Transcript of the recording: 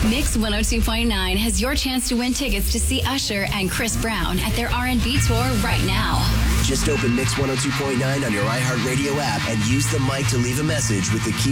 Mix 102.9 has your chance to win tickets to see Usher and Chris Brown at their R&B tour right now. Just open Mix 102.9 on your iHeartRadio app and use the mic to leave a message with the key